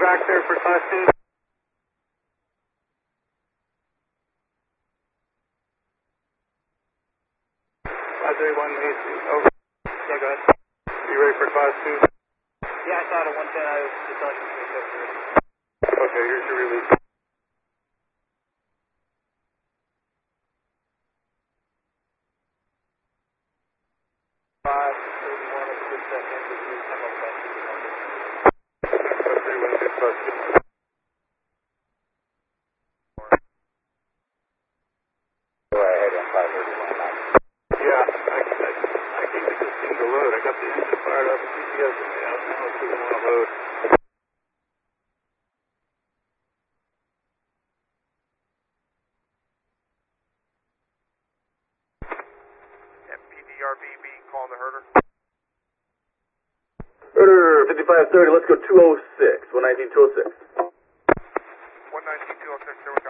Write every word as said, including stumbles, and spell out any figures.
track there for class two. five three one, over. Yeah, go ahead. You ready for class two? Yeah, I saw it at one ten, I was just on your three. Okay, here's your release. five thirty-one, it's good second, this is come up class two. five three one, good class two. Go ahead on five thirty-one. Yeah, I, I, I can't get this thing to load. I got the engine fired up, G P S in the house, now it doesn't want to load. M P D R B B calling the herder. Herder fifty-five thirty, let's go two oh six, one nineteen two oh six. one nineteen two oh six, there we go.